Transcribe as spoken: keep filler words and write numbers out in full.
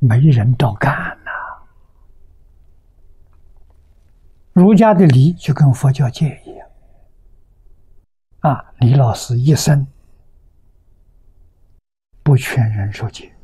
没人照干呐。儒家的礼就跟佛教戒一样啊，李老师一生不劝人受戒。